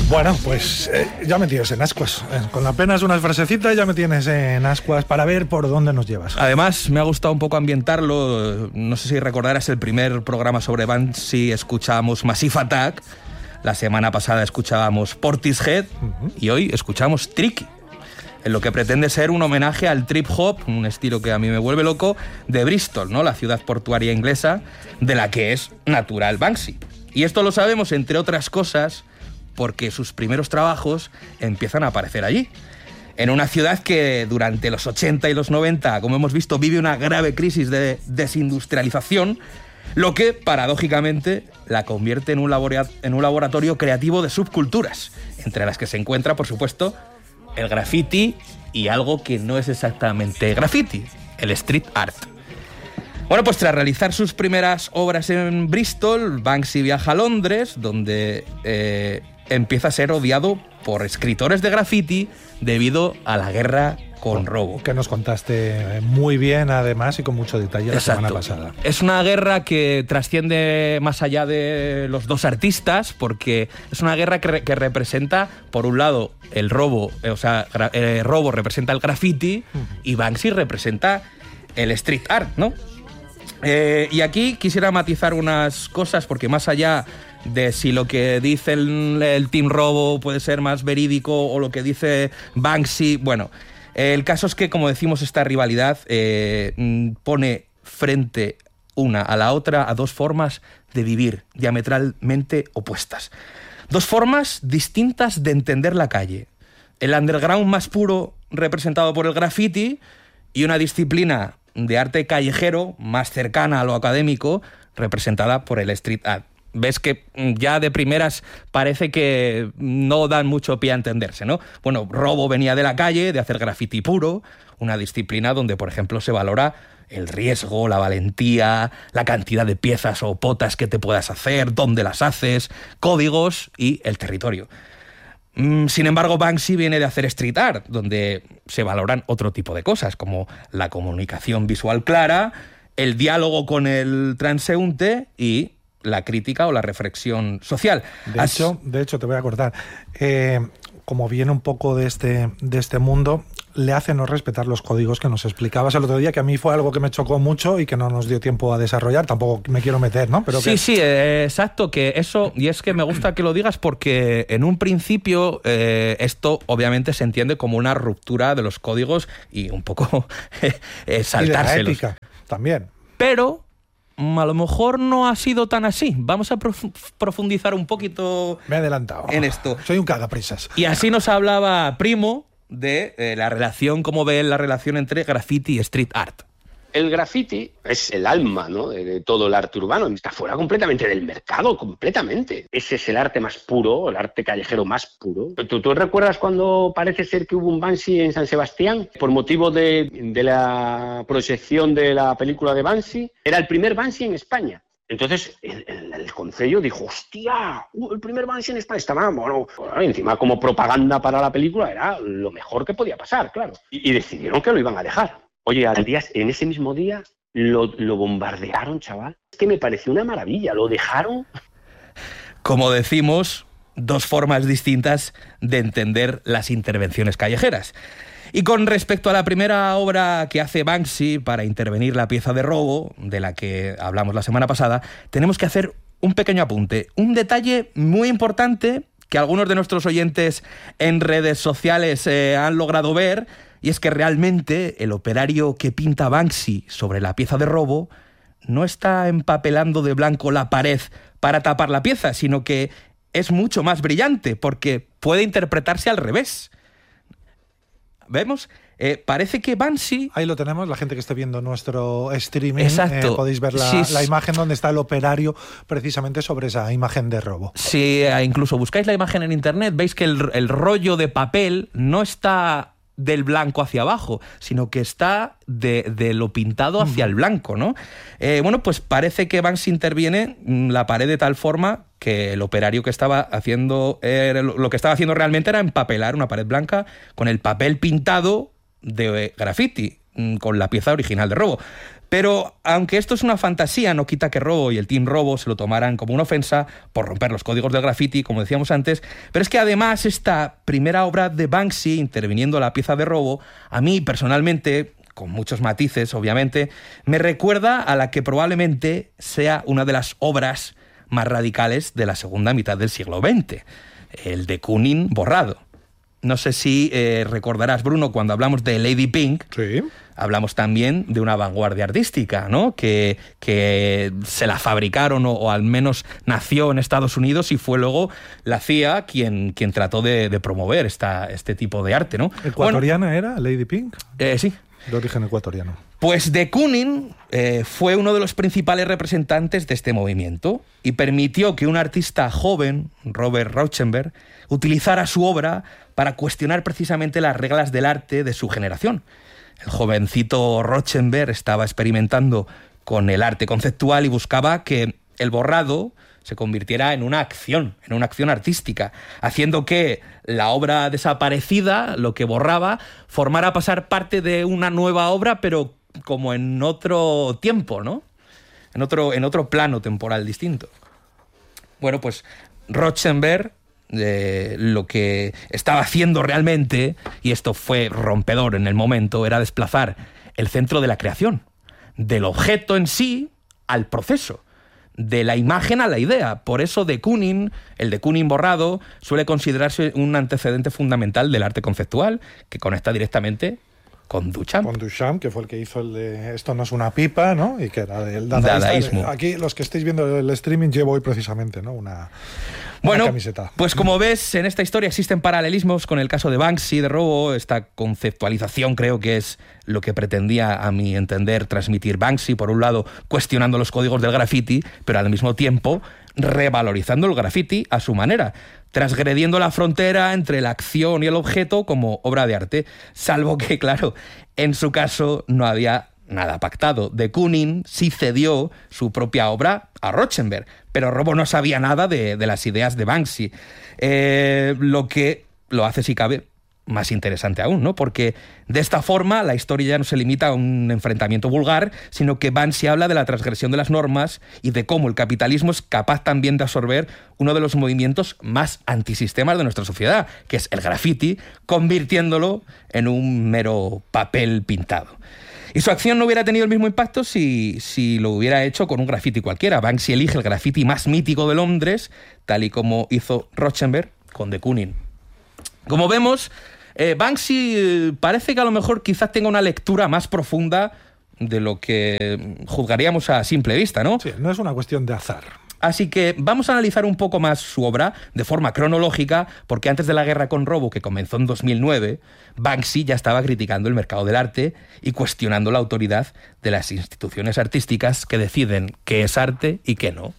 Bueno, pues ya me tienes en ascuas. Con apenas unas frasecitas ya me tienes en ascuas para ver por dónde nos llevas. Además, me ha gustado un poco ambientarlo. No sé si recordarás el primer programa sobre Banksy, escuchábamos Massive Attack. La semana pasada escuchábamos Portishead y hoy escuchamos Tricky, en lo que pretende ser un homenaje al trip hop, un estilo que a mí me vuelve loco, de Bristol, ¿no? La ciudad portuaria inglesa de la que es natural Banksy. Y esto lo sabemos, entre otras cosas, porque sus primeros trabajos empiezan a aparecer allí. En una ciudad que durante los 80 y los 90, como hemos visto, vive una grave crisis de desindustrialización, lo que, paradójicamente, la convierte en un laboratorio creativo de subculturas, entre las que se encuentra, por supuesto, el graffiti y algo que no es exactamente graffiti, el street art. Bueno, pues tras realizar sus primeras obras en Bristol, Banksy viaja a Londres, donde empieza a ser odiado por escritores de graffiti debido a la guerra con robo. Que nos contaste muy bien, además, y con mucho detalle la semana pasada. Es una guerra que trasciende más allá de los dos artistas, porque es una guerra que representa, por un lado, el robo, el robo representa el graffiti y Banksy representa el street art, ¿no? Y aquí quisiera matizar unas cosas, porque más allá de si lo que dice el Team Robo puede ser más verídico o lo que dice Banksy, bueno, el caso es que, como decimos, esta rivalidad pone frente una a la otra a dos formas de vivir diametralmente opuestas. Dos formas distintas de entender la calle. El underground más puro, representado por el graffiti, y una disciplina de arte callejero más cercana a lo académico, representada por el street art. Ves que ya de primeras parece que no dan mucho pie a entenderse, ¿no? Bueno, Robo venía de la calle, de hacer graffiti puro, una disciplina donde, por ejemplo, se valora el riesgo, la valentía, la cantidad de piezas o potas que te puedas hacer, dónde las haces, códigos y el territorio. Sin embargo, Banksy viene de hacer street art, donde se valoran otro tipo de cosas, como la comunicación visual clara, el diálogo con el transeúnte y la crítica o la reflexión social. De hecho, te voy a cortar. Como viene un poco de este mundo, le hace no respetar los códigos que nos explicabas el otro día, que a mí fue algo que me chocó mucho y que no nos dio tiempo a desarrollar. Tampoco me quiero meter, ¿no? Pero sí, exacto, que eso, y es que me gusta que lo digas porque en un principio esto obviamente se entiende como una ruptura de los códigos y un poco saltárselos. Y de la ética también. Pero a lo mejor no ha sido tan así. Vamos a profundizar un poquito. Me he adelantado en esto. Soy un cagaprisas. Y así nos hablaba Primo de la relación, cómo ve la relación entre graffiti y street art. El graffiti es el alma, ¿no?, de todo el arte urbano. Está fuera completamente del mercado, completamente. Ese es el arte más puro, el arte callejero más puro. ¿Tú recuerdas cuando parece ser que hubo un Banksy en San Sebastián? Por motivo de la proyección de la película de Banksy. Era el primer Banksy en España. Entonces el concello dijo, ¡hostia! El primer Banksy en España. Estaba, bueno, encima como propaganda para la película era lo mejor que podía pasar, claro. Y decidieron que lo iban a dejar. Oye, en ese mismo día lo bombardearon, chaval. Es que me pareció una maravilla, lo dejaron. Como decimos, dos formas distintas de entender las intervenciones callejeras. Y con respecto a la primera obra que hace Banksy para intervenir la pieza de robo, de la que hablamos la semana pasada, tenemos que hacer un pequeño apunte. Un detalle muy importante que algunos de nuestros oyentes en redes sociales han logrado ver, y es que realmente el operario que pinta Banksy sobre la pieza de robo no está empapelando de blanco la pared para tapar la pieza, sino que es mucho más brillante, porque puede interpretarse al revés. ¿Vemos? Parece que Banksy... Ahí lo tenemos, la gente que esté viendo nuestro streaming. Exacto. Podéis ver la imagen donde está el operario precisamente sobre esa imagen de robo. Si incluso buscáis la imagen en internet, veis que el rollo de papel no está del blanco hacia abajo, sino que está de lo pintado hacia el blanco, ¿no? Bueno, pues parece que Banksy interviene la pared de tal forma que el operario que estaba haciendo, lo que estaba haciendo realmente era empapelar una pared blanca con el papel pintado de graffiti, con la pieza original de robo. Pero aunque esto es una fantasía, no quita que Robo y el Team Robo se lo tomaran como una ofensa por romper los códigos del graffiti, como decíamos antes. Pero es que además esta primera obra de Banksy, interviniendo la pieza de Robo, a mí personalmente, con muchos matices obviamente, me recuerda a la que probablemente sea una de las obras más radicales de la segunda mitad del siglo XX, el de Koonin borrado. No sé si recordarás, Bruno, cuando hablamos de Lady Pink, Sí. hablamos también de una vanguardia artística, ¿no? Que se la fabricaron o al menos nació en Estados Unidos y fue luego la CIA quien trató de promover este tipo de arte, ¿no? ¿Ecuatoriana era Lady Pink? Sí. De origen ecuatoriano. Pues de Koonin fue uno de los principales representantes de este movimiento y permitió que un artista joven, Robert Rauschenberg, utilizara su obra para cuestionar precisamente las reglas del arte de su generación. El jovencito Rauschenberg estaba experimentando con el arte conceptual y buscaba que el borrado se convirtiera en una acción artística, haciendo que la obra desaparecida, lo que borraba, formara pasar parte de una nueva obra, pero como en otro tiempo, ¿no? En otro plano temporal distinto. Bueno, pues Rauschenberg lo que estaba haciendo realmente, y esto fue rompedor en el momento, era desplazar el centro de la creación, del objeto en sí al proceso, de la imagen a la idea. Por eso de Koonin, el de Koonin borrado, suele considerarse un antecedente fundamental del arte conceptual que conecta directamente con Duchamp. Con Duchamp, que fue el que hizo el de Esto no es una pipa, ¿no? Y que era del dadaísmo. Aquí, los que estéis viendo el streaming, llevo hoy precisamente, ¿no? Una camiseta. Pues como ves, en esta historia existen paralelismos con el caso de Banksy, de Robo. Esta conceptualización creo que es lo que pretendía, a mi entender, transmitir Banksy. Por un lado, cuestionando los códigos del graffiti, pero al mismo tiempo revalorizando el graffiti a su manera, transgrediendo la frontera entre la acción y el objeto como obra de arte, salvo que, claro, en su caso no había nada pactado. De Koonin sí cedió su propia obra a Rauschenberg, pero Robo no sabía nada de las ideas de Banksy, lo que lo hace, si cabe, más interesante aún, ¿no? Porque de esta forma la historia ya no se limita a un enfrentamiento vulgar, sino que Banksy habla de la transgresión de las normas y de cómo el capitalismo es capaz también de absorber uno de los movimientos más antisistemas de nuestra sociedad, que es el graffiti, convirtiéndolo en un mero papel pintado. Y su acción no hubiera tenido el mismo impacto si lo hubiera hecho con un graffiti cualquiera. Banksy elige el graffiti más mítico de Londres, tal y como hizo Rauschenberg con de Koonin. Como vemos, Banksy parece que a lo mejor quizás tenga una lectura más profunda de lo que juzgaríamos a simple vista, ¿no? Sí, no es una cuestión de azar. Así que vamos a analizar un poco más su obra de forma cronológica, porque antes de la guerra con Robo, que comenzó en 2009, Banksy ya estaba criticando el mercado del arte y cuestionando la autoridad de las instituciones artísticas que deciden qué es arte y qué no.